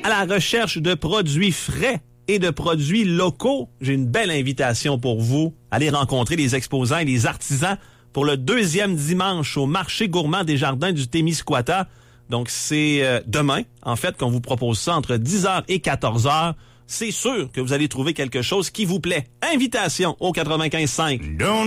à la recherche de produits frais et de produits locaux, j'ai une belle invitation pour vous. Allez rencontrer les exposants et les artisans pour le 2e dimanche au marché gourmand des jardins du Témiscouata. Donc, c'est demain, en fait, qu'on vous propose ça entre 10h et 14h. C'est sûr que vous allez trouver quelque chose qui vous plaît. Invitation au 95.5.